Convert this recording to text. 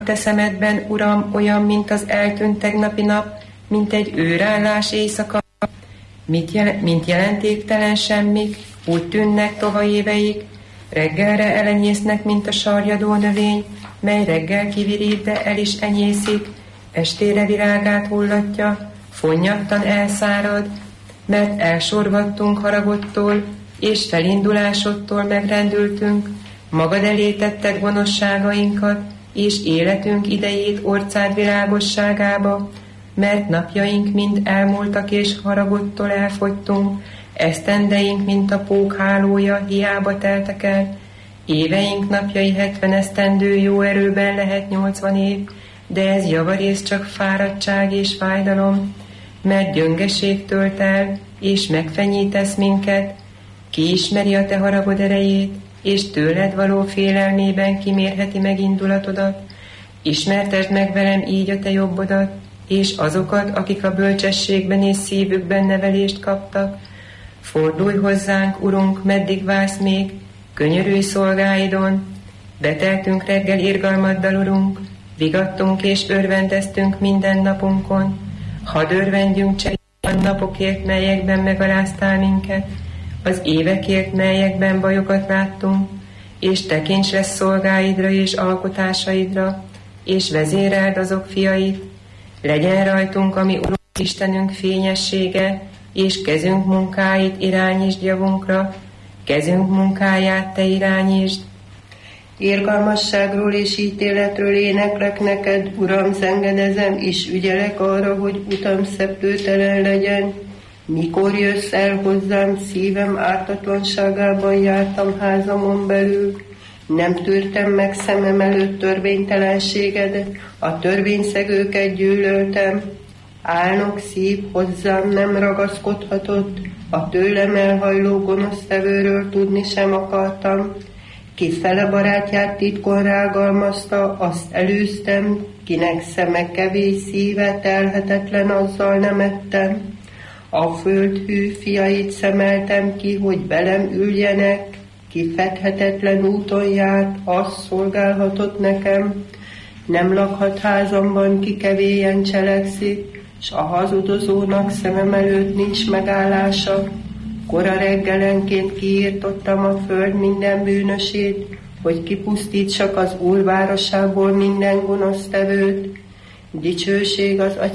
te szemedben, Uram, olyan, mint az eltűnt tegnapi nap, mint egy őrállás éjszaka, mint jelentéktelen semmik, úgy tűnnek tova éveik, reggelre elenyésznek, mint a sarjadó növény, mely reggel kivirít, de el is enyészik, estére virágát hullatja, fonnyadtan elszárad, mert elsorvadtunk haragodtól, és felindulásodtól megrendültünk, magad elé tetted gonoszságainkat, és életünk idejét orcád világosságába, mert napjaink mind elmúltak, és haragodtól elfogytunk, esztendeink, mint a pók hálója, hiába teltek el, éveink napjai 70 esztendő, jó erőben lehet 80 év, de ez javarész csak fáradtság és fájdalom, mert gyöngeség tölt el, és megfenyítesz minket, ki ismeri a te haragod erejét, és tőled való félelmében kimérheti meg indulatodat, ismertesd meg velem így a te jobbodat, és azokat, akik a bölcsességben és szívükben nevelést kaptak. Fordulj hozzánk, Urunk, meddig vársz még, könyörülj szolgáidon, beteltünk reggel irgalmaddal, Urunk, vigadtunk és örvendeztünk minden napunkon, hadd örvendjünk csak a napokért, melyekben megaláztál minket, az évekért, melyekben bajokat láttunk, és tekints lesz szolgáidra és alkotásaidra, és vezéreld azok fiait, legyen rajtunk, ami Urunk Istenünk fényessége, és kezünk munkáit irányítsd javunkra, kezünk munkáját te irányítsd. Irgalmasságról és ítéletről éneklek neked, Uram, zengedezem, és ügyelek arra, hogy utam szeplőtelen legyen. Mikor jössz el hozzám, szívem ártatlanságában jártam házamon belül. Nem tűrtem meg szemem előtt törvénytelenségedet, a törvényszegőket gyűlöltem. Álnok szív hozzám nem ragaszkodhatott, a tőlem elhajló gonosztevőről tudni sem akartam. Ki fele barátját titkon rágalmazta, azt elűztem, kinek szeme kevés, szíve telhetetlen, azzal nem ettem. A föld hű fiait szemeltem ki, hogy velem üljenek, ki fedhetetlen úton járt, az szolgálhatott nekem. Nem lakhat házamban, ki kevélyen cselekszik, s a hazudozónak szemem előtt nincs megállása. Kora reggelenként kiírtottam a föld minden bűnösét, hogy kipusztítsak az Úr városából minden gonosztevőt. Dicsőség az